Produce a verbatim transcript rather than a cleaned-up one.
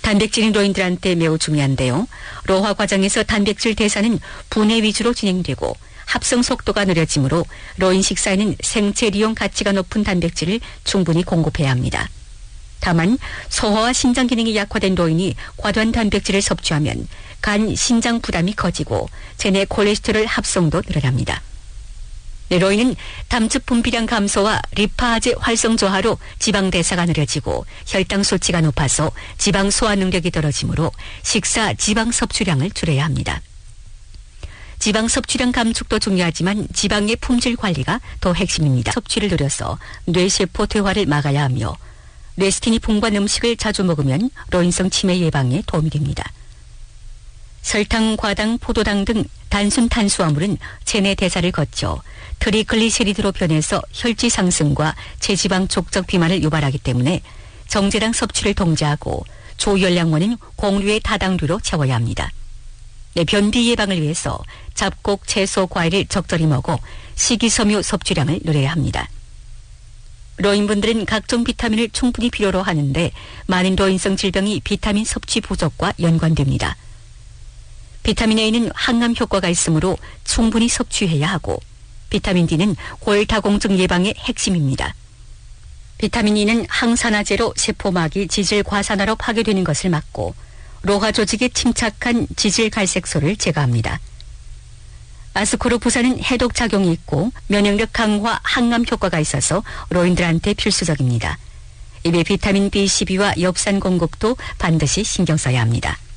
단백질은 노인들한테 매우 중요한데요. 로화 과정에서 단백질 대사는 분해 위주로 진행되고 합성 속도가 느려지므로 노인 식사에는 생체 리용 가치가 높은 단백질을 충분히 공급해야 합니다. 다만 소화와 신장 기능이 약화된 노인이 과도한 단백질을 섭취하면 간, 신장 부담이 커지고 체내 콜레스테롤 합성도 늘어납니다. 네, 노인은 담즙 분비량 감소와 리파아제 활성 저하로 지방 대사가 느려지고 혈당 수치가 높아서 지방 소화 능력이 떨어지므로 식사 지방 섭취량을 줄여야 합니다. 지방 섭취량 감축도 중요하지만 지방의 품질 관리가 더 핵심입니다. 섭취를 늘려서 뇌세포 퇴화를 막아야 하며 레스틴이 풍부한 음식을 자주 먹으면 노인성 치매 예방에 도움이 됩니다. 설탕, 과당, 포도당 등 단순 탄수화물은 체내 대사를 거쳐 트리글리세리드로 변해서 혈지 상승과 체지방 족적 비만을 유발하기 때문에 정제당 섭취를 통제하고 조열량원인 공류의 다당류로 채워야 합니다. 네, 변비 예방을 위해서 잡곡, 채소, 과일을 적절히 먹어 식이섬유 섭취량을 늘려야 합니다. 노인분들은 각종 비타민을 충분히 필요로 하는데 많은 노인성 질병이 비타민 섭취 부족과 연관됩니다. 비타민 A는 항암 효과가 있으므로 충분히 섭취해야 하고 비타민 D는 골다공증 예방의 핵심입니다. 비타민 E는 항산화제로 세포막이 지질 과산화로 파괴되는 것을 막고 로화 조직에 침착한 지질 갈색소를 제거합니다. 아스코르부산은 해독 작용이 있고 면역력 강화, 항암 효과가 있어서 노인들한테 필수적입니다. 이에 비타민 비 십이와 엽산 공급도 반드시 신경 써야 합니다.